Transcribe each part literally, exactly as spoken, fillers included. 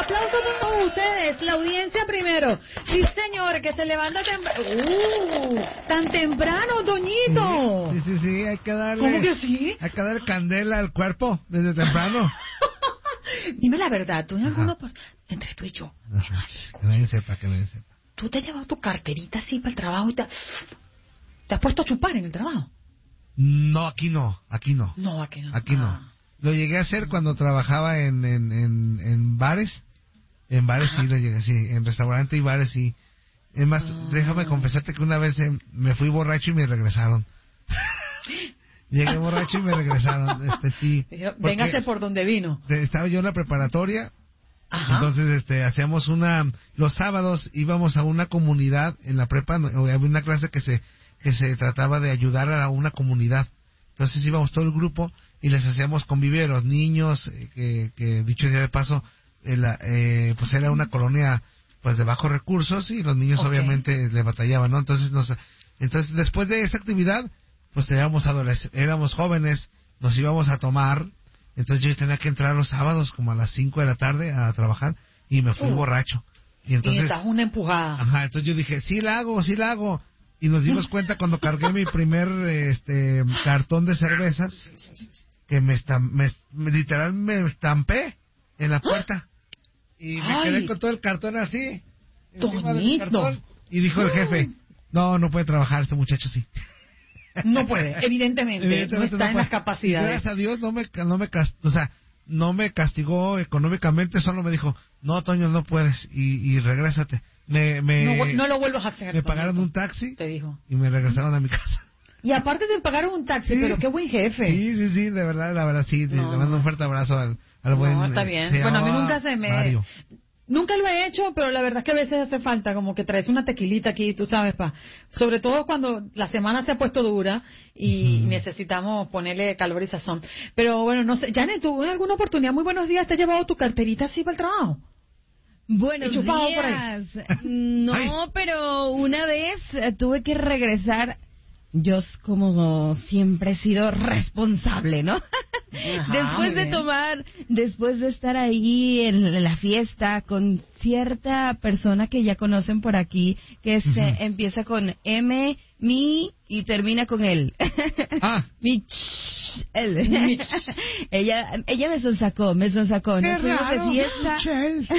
aplauso para todos ustedes, la audiencia primero. Sí, señor, que se levanta temprano. Uh, tan temprano, Toñito. Sí, sí, sí, hay que darle... ¿Cómo que sí? Hay que darle candela al cuerpo desde temprano. Dime la verdad, tú en alguna parte, entre tú y yo, Ajá. Que nadie sepa, que nadie sepa. ¿tú te has llevado tu carterita así para el trabajo y te, te has puesto a chupar en el trabajo? No, aquí no, aquí no. No, aquí no. Aquí no. Ah. Lo llegué a hacer cuando trabajaba en, en, en, en bares. En bares Ajá. sí lo llegué, sí. En restaurante y bares sí. Es más, Ah. déjame confesarte que una vez eh, me fui borracho y me regresaron. Llegué borracho y me regresaron. Este, sí. Dijeron, porque véngase por donde vino. de- Estaba yo en la preparatoria. Ajá. Entonces, este, hacíamos una, los sábados íbamos a una comunidad en la prepa, no, había una clase que se, que se trataba de ayudar a una comunidad. Entonces íbamos todo el grupo y les hacíamos conviveros, niños, eh, que, que dicho sea de paso, eh, la, eh, pues era una colonia, pues de bajos recursos y los niños Ok. obviamente le batallaban, ¿no? Entonces nos, entonces después de esa actividad, pues éramos adolescentes, éramos jóvenes, nos íbamos a tomar. Entonces yo tenía que entrar los sábados como a las cinco de la tarde a trabajar y me fui Uh. borracho. Y Y entonces, necesitas una empujada. ajá, entonces yo dije, sí la hago, sí la hago. Y nos dimos cuenta cuando cargué mi primer este cartón de cervezas que me, estam, me, me literal me estampé en la puerta. Y me Ay. quedé con todo el cartón así. encima del Toñito. cartón. Y dijo el jefe, no, no puede trabajar este muchacho así. No puede, evidentemente, Evidentemente no está en puede. las capacidades. Gracias a Dios no me, no me cas- o sea, no me castigó económicamente, solo me dijo, no, Toño, no puedes y, y regrésate. Me, me, No, vu- no lo vuelvas a hacer. me pagaron Toñito. un taxi Te dijo. y me regresaron a mi casa. Y aparte te pagaron un taxi, Sí. pero qué buen jefe. Sí, sí, sí, de verdad, la verdad, sí. No, le mando no. un fuerte abrazo al, al No, buen... está eh, bien. se Bueno, a mí llamaba nunca se me... Mario. Nunca lo he hecho, pero la verdad es que a veces hace falta como que traes una tequilita aquí, tú sabes, pa. Sobre todo cuando la semana se ha puesto dura y Ujú. necesitamos ponerle calor y sazón. Pero bueno, no sé, Janet, ¿tú en alguna oportunidad, muy buenos días, te has llevado tu carterita así para el trabajo? Buenos Y chupado por ahí. días. No, Ay. pero una vez eh, tuve que regresar. Yo, s- como siempre he sido responsable, ¿no? Ajá, después muy de bien. tomar, después de estar ahí en la fiesta con cierta persona que ya conocen por aquí, que se Ujú. empieza con M, mi y termina con él. Ah. Mi ch- él. Mi ch- ella, ella me sonsacó, me sonsacó. Qué Nos fuimos raro, de fiesta. Chel.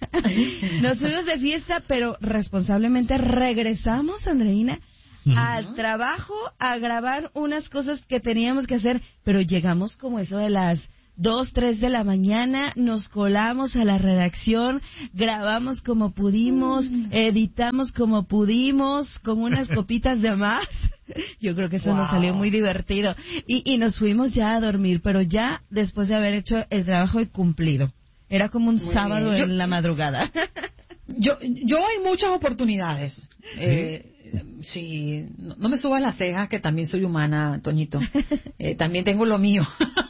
Nos fuimos de fiesta, pero responsablemente regresamos, Andreina, Ujú. al trabajo a grabar unas cosas que teníamos que hacer, pero llegamos como eso de las dos, tres de la mañana, nos colamos a la redacción, grabamos como pudimos, editamos como pudimos, con unas copitas de más. Yo creo que eso nos Wow. salió muy divertido. Y, y nos fuimos ya a dormir, pero ya después de haber hecho el trabajo y cumplido. Era como un Muy sábado bien. Yo- en la madrugada. Yo, yo hay muchas oportunidades. Eh, sí, no, no me subas las cejas, que también soy humana, Toñito. Eh, también tengo lo mío.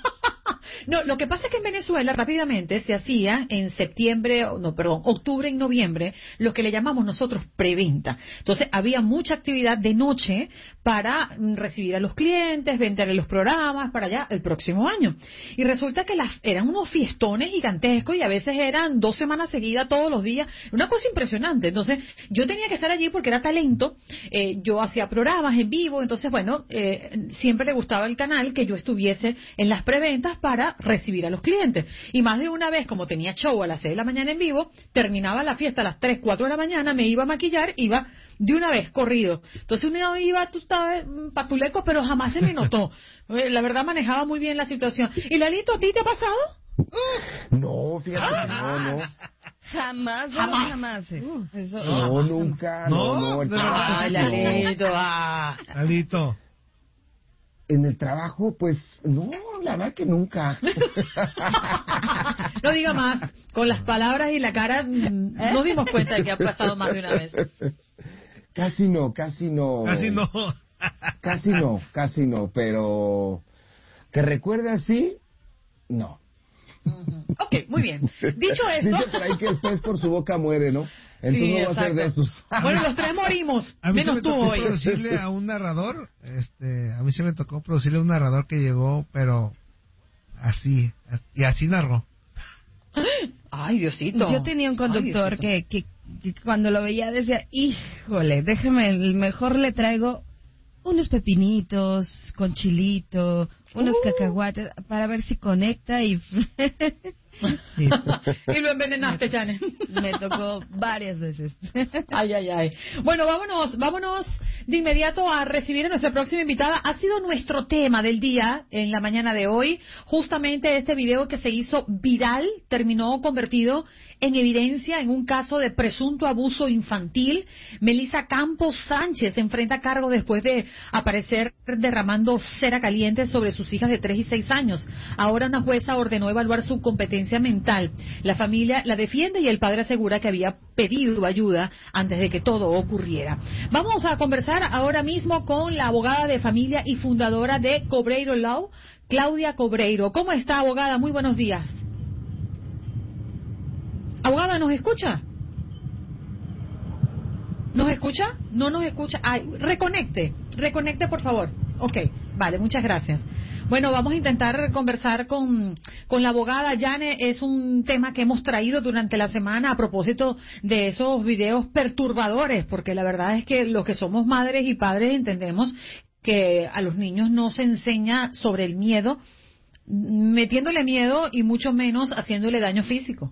No, lo que pasa es que en Venezuela rápidamente se hacía en septiembre, o no, perdón, octubre y noviembre, lo que le llamamos nosotros preventa. Entonces había mucha actividad de noche para mm, recibir a los clientes, vender los programas para allá el próximo año. Y resulta que las, eran unos fiestones gigantescos y a veces eran dos semanas seguidas todos los días. Una cosa impresionante. Entonces yo tenía que estar allí porque era talento. Eh, yo hacía programas en vivo. Entonces, bueno, eh, siempre le gustaba al canal que yo estuviese en las preventas para recibir a los clientes. Y más de una vez, como tenía show a las seis de la mañana en vivo, terminaba la fiesta a las tres, cuatro de la mañana, me iba a maquillar, iba de una vez, corrido. Entonces uno iba, tú sabes, mm, patuleco, pero jamás se me notó. Eh, La verdad manejaba muy bien la situación. ¿Y Lalito, a ti te ha pasado? No, fíjate que no, no. Jamás, Jamás. jamás. Eso, No, nunca, No, no, no. el de verdad. Ay, trabajo, no. Lalito, ah. Lalito. En el trabajo, pues, no, la verdad que nunca. No diga más. Con las palabras y la cara mm, nos dimos cuenta de que ha pasado más de una vez. Casi no, casi no. Casi no. Casi no, casi no, pero que recuerde así, no. Ok, muy bien. Dicho esto... Dice por ahí que el pez por su boca muere, ¿no? Entonces Sí, no va a ser de exacto. esos. Bueno, los tres morimos, A mí se menos me tú tocó hoy. producirle a un narrador, este, a mí se me tocó producirle a un narrador que llegó, pero así, y así narró. Ay, Diosito. Yo tenía un conductor Ay, que, que, que cuando lo veía decía, híjole, déjame, mejor le traigo unos pepinitos con chilito, unos uh. cacahuates, para ver si conecta y... Y lo envenenaste, Janet. Me tocó varias veces. Ay, ay, ay. Bueno, vámonos, vámonos de inmediato a recibir a nuestra próxima invitada. Ha sido nuestro tema del día en la mañana de hoy. Justamente este video que se hizo viral terminó convertido en evidencia en un caso de presunto abuso infantil. Melissa Campos Sánchez se enfrenta a cargo después de aparecer derramando cera caliente sobre sus hijas de tres y seis años. Ahora una jueza ordenó evaluar su competencia mental. La familia la defiende y el padre asegura que había pedido ayuda antes de que todo ocurriera. Vamos a conversar ahora mismo con la abogada de familia y fundadora de Cobreiro Law, Claudia Cobreiro. ¿Cómo está, abogada? Muy buenos días. Abogada, ¿nos escucha? ¿Nos escucha? ¿No nos escucha? Ay, reconecte, reconecte por favor. Ok, vale, muchas gracias. Bueno, vamos a intentar conversar con, con la abogada. Yane, es un tema que hemos traído durante la semana a propósito de esos videos perturbadores, porque la verdad es que los que somos madres y padres entendemos que a los niños no se enseña sobre el miedo, metiéndole miedo y mucho menos haciéndole daño físico.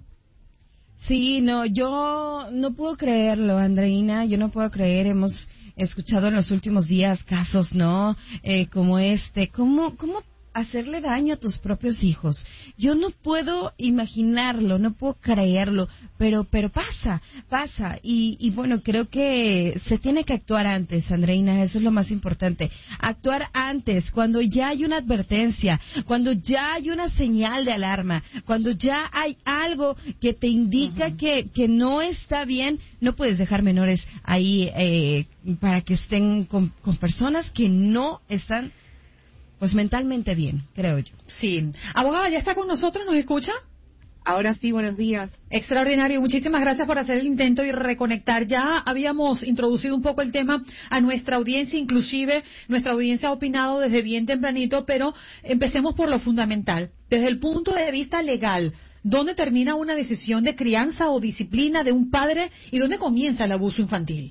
Sí, no, yo no puedo creerlo, Andreina, yo no puedo creer, hemos escuchado en los últimos días casos, ¿no? Eh, como este, ¿cómo, cómo hacerle daño a tus propios hijos? Yo no puedo imaginarlo, no puedo creerlo, pero pero pasa, pasa, y, y bueno, creo que se tiene que actuar antes, Andreina, eso es lo más importante, actuar antes, cuando ya hay una advertencia, cuando ya hay una señal de alarma, cuando ya hay algo que te indica uh-huh. que, que no está bien, no puedes dejar menores ahí eh, para que estén con, con personas que no están pues mentalmente bien, creo yo. Sí. Abogada, ¿ya está con nosotros? ¿Nos escucha? Ahora sí, buenos días. Extraordinario. Muchísimas gracias por hacer el intento y reconectar. Ya habíamos introducido un poco el tema a nuestra audiencia, inclusive nuestra audiencia ha opinado desde bien tempranito, pero empecemos por lo fundamental. Desde el punto de vista legal, ¿dónde termina una decisión de crianza o disciplina de un padre y dónde comienza el abuso infantil?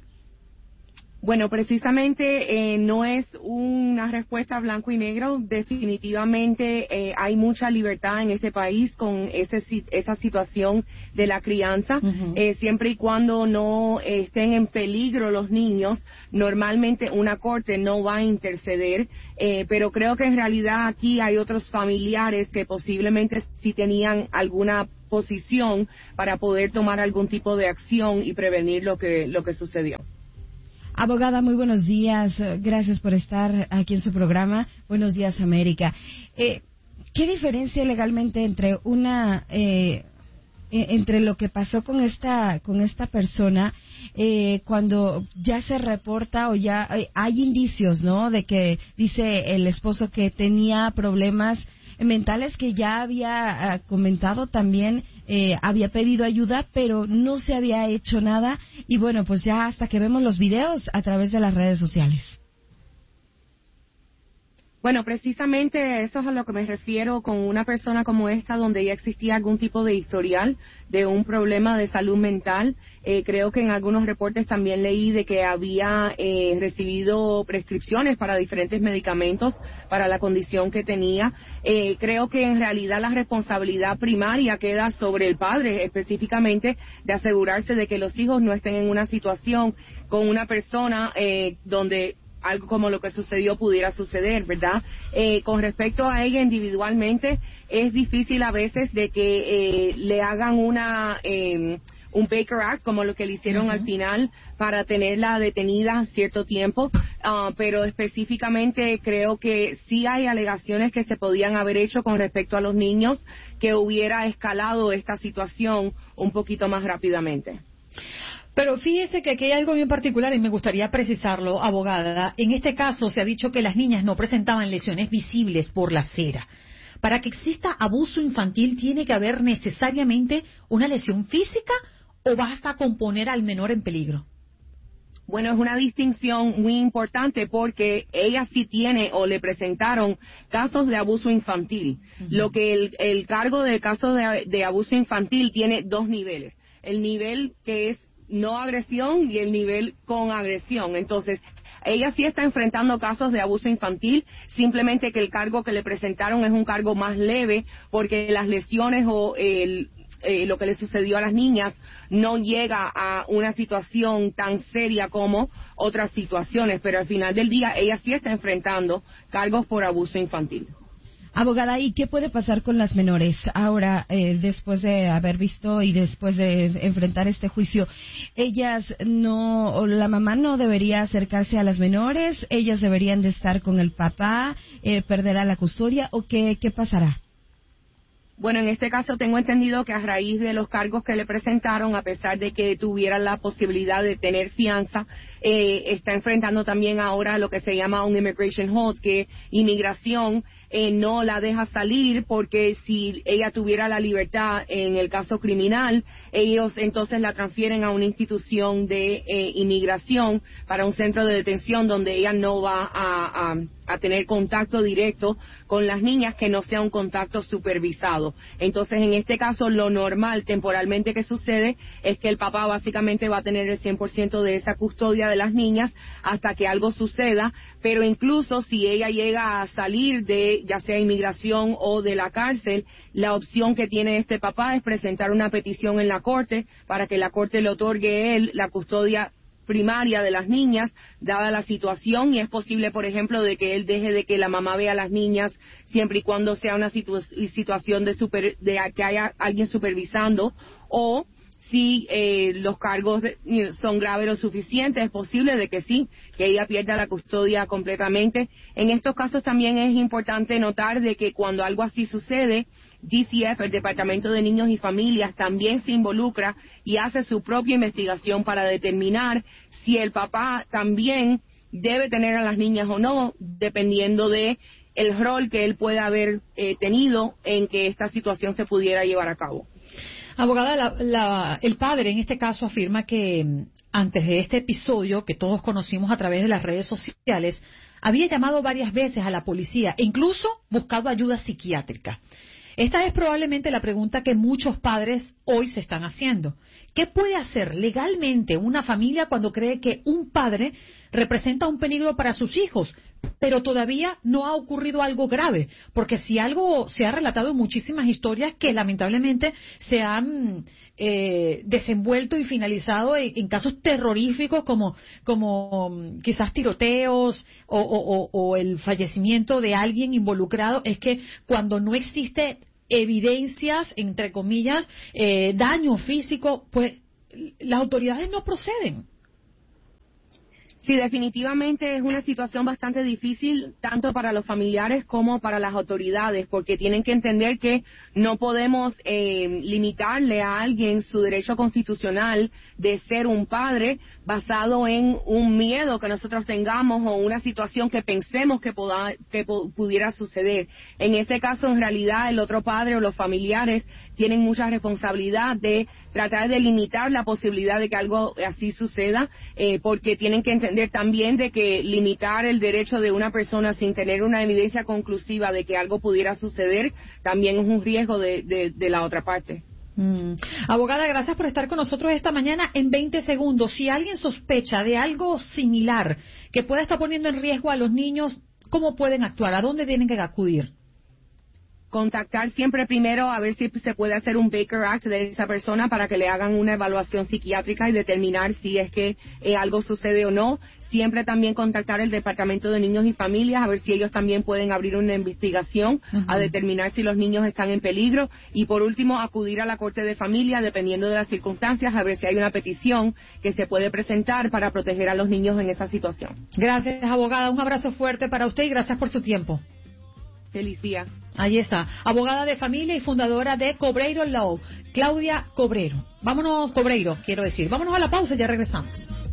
Bueno, precisamente eh, no es una respuesta blanco y negro. Definitivamente eh, hay mucha libertad en este país con ese, esa situación de la crianza. Uh-huh. eh, siempre y cuando no eh, estén en peligro los niños, normalmente una corte no va a interceder. Eh, pero creo que en realidad aquí hay otros familiares que posiblemente sí tenían alguna posición para poder tomar algún tipo de acción y prevenir lo que, lo que sucedió. Abogada, muy buenos días. Gracias por estar aquí en su programa. Buenos días, América. Eh, ¿Qué diferencia legalmente entre una eh, entre lo que pasó con esta con esta persona eh, cuando ya se reporta o ya eh, hay indicios, ¿no? De que dice el esposo que tenía problemas mentales, que ya había uh, comentado también, eh, había pedido ayuda, pero no se había hecho nada, y bueno, pues ya hasta que vemos los videos a través de las redes sociales. Bueno, precisamente eso es a lo que me refiero con una persona como esta, donde ya existía algún tipo de historial de un problema de salud mental. Eh, creo que en algunos reportes también leí de que había eh, recibido prescripciones para diferentes medicamentos para la condición que tenía. Eh, creo que en realidad la responsabilidad primaria queda sobre el padre, específicamente de asegurarse de que los hijos no estén en una situación con una persona eh, donde algo como lo que sucedió pudiera suceder, ¿verdad? Eh, con respecto a ella individualmente, es difícil a veces de que eh, le hagan una eh, un Baker Act, como lo que le hicieron uh-huh. al final, para tenerla detenida cierto tiempo, uh, pero específicamente creo que sí hay alegaciones que se podían haber hecho con respecto a los niños, que hubiera escalado esta situación un poquito más rápidamente. Pero fíjese que aquí hay algo bien particular y me gustaría precisarlo, abogada. En este caso se ha dicho que las niñas no presentaban lesiones visibles por la cera. Para que exista abuso infantil, ¿tiene que haber necesariamente una lesión física o basta con poner al menor en peligro? Bueno, es una distinción muy importante porque ella sí tiene o le presentaron casos de abuso infantil. Uh-huh. Lo que el, el cargo de caso de, de abuso infantil tiene dos niveles. El nivel que es no agresión y el nivel con agresión. Entonces, ella sí está enfrentando casos de abuso infantil, simplemente que el cargo que le presentaron es un cargo más leve porque las lesiones o el Eh, lo que le sucedió a las niñas no llega a una situación tan seria como otras situaciones, pero al final del día ella sí está enfrentando cargos por abuso infantil. Abogada, ¿y qué puede pasar con las menores ahora, eh, después de haber visto y después de enfrentar este juicio? Ellas no, o la mamá no debería acercarse a las menores, ellas deberían de estar con el papá, eh, perderá la custodia, o qué, qué pasará? Bueno, en este caso tengo entendido que a raíz de los cargos que le presentaron, a pesar de que tuviera la posibilidad de tener fianza, eh, está enfrentando también ahora lo que se llama un immigration hold, que inmigración eh, no la deja salir porque si ella tuviera la libertad en el caso criminal, ellos entonces la transfieren a una institución de eh, inmigración para un centro de detención donde ella no va a, a a tener contacto directo con las niñas, que no sea un contacto supervisado. Entonces, en este caso, lo normal temporalmente que sucede es que el papá básicamente va a tener el cien por ciento de esa custodia de las niñas hasta que algo suceda, pero incluso si ella llega a salir de ya sea inmigración o de la cárcel, la opción que tiene este papá es presentar una petición en la corte para que la corte le otorgue a él la custodia primaria de las niñas, dada la situación, y es posible, por ejemplo, de que él deje de que la mamá vea a las niñas siempre y cuando sea una situ situación de, super de que haya alguien supervisando, o si eh, los cargos de, son graves lo suficiente, es posible de que sí, que ella pierda la custodia completamente. En estos casos también es importante notar de que cuando algo así sucede, D C F, el Departamento de Niños y Familias, también se involucra y hace su propia investigación para determinar si el papá también debe tener a las niñas o no, dependiendo de el rol que él pueda haber eh, tenido en que esta situación se pudiera llevar a cabo. Abogada, la, la, el padre en este caso afirma que antes de este episodio que todos conocimos a través de las redes sociales, había llamado varias veces a la policía e incluso buscado ayuda psiquiátrica. Esta es probablemente la pregunta que muchos padres hoy se están haciendo. ¿Qué puede hacer legalmente una familia cuando cree que un padre representa un peligro para sus hijos, pero todavía no ha ocurrido algo grave? Porque si algo se ha relatado en muchísimas historias que lamentablemente se han eh, desenvuelto y finalizado en, en casos terroríficos como, como um, quizás tiroteos o, o, o, o el fallecimiento de alguien involucrado, es que cuando no existe evidencias, entre comillas, eh, daño físico, pues las autoridades no proceden. Sí, definitivamente es una situación bastante difícil, tanto para los familiares como para las autoridades, porque tienen que entender que no podemos eh, limitarle a alguien su derecho constitucional de ser un padre basado en un miedo que nosotros tengamos o una situación que pensemos que, poda, que pudiera suceder. En ese caso, en realidad, el otro padre o los familiares tienen mucha responsabilidad de tratar de limitar la posibilidad de que algo así suceda, eh, porque tienen que entender también de que limitar el derecho de una persona sin tener una evidencia conclusiva de que algo pudiera suceder también es un riesgo de, de, de la otra parte. Mm. Abogada, gracias por estar con nosotros esta mañana. En veinte segundos, si alguien sospecha de algo similar que pueda estar poniendo en riesgo a los niños, ¿cómo pueden actuar? ¿A dónde tienen que acudir? Contactar siempre primero a ver si se puede hacer un Baker Act de esa persona para que le hagan una evaluación psiquiátrica y determinar si es que eh, algo sucede o no. Siempre también contactar el Departamento de Niños y Familias a ver si ellos también pueden abrir una investigación uh-huh. a determinar si los niños están en peligro. Y por último, acudir a la Corte de Familia, dependiendo de las circunstancias, a ver si hay una petición que se puede presentar para proteger a los niños en esa situación. Gracias, abogada. Un abrazo fuerte para usted y gracias por su tiempo. Feliz día. Ahí está, abogada de familia y fundadora de Cobreiro Law, Claudia Cobreiro. Vámonos, Cobreiro, quiero decir. Vámonos a la pausa y ya regresamos.